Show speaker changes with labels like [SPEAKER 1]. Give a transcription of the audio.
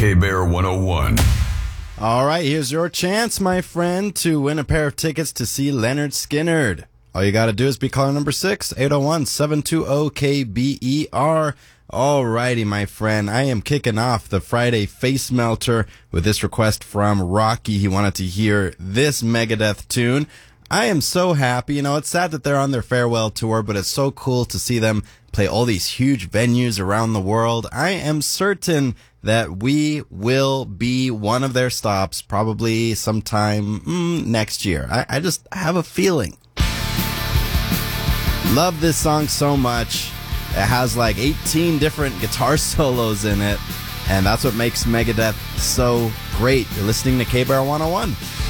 [SPEAKER 1] K-Bear 101.
[SPEAKER 2] All right, here's your chance, my friend, to win a pair of tickets to see Leonard Skinner. All you got to do is be caller number 6, 801-720-KBER. All righty, my friend. I am kicking off the Friday Face Melter with this request from Rocky. He wanted to hear this Megadeth tune. I am so happy. You know, it's sad that they're on their farewell tour, but it's so cool to see them play all these huge venues around the world. I am certain that we will be one of their stops probably sometime next year. I just have a feeling. Love this song so much. It has like 18 different guitar solos in it, and that's what makes Megadeth so great. You're listening to K-Bear 101.